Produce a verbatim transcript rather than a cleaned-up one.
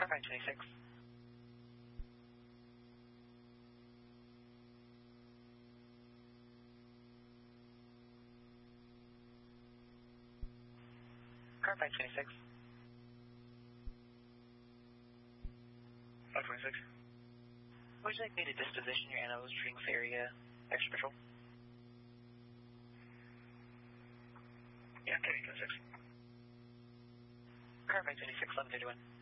Car five twenty-six. Car five twenty-six. five twenty-six. Would you like me to disposition your animals during area extra patrol? Yeah, K twenty-six. Car five twenty-six, eleven thirty-one.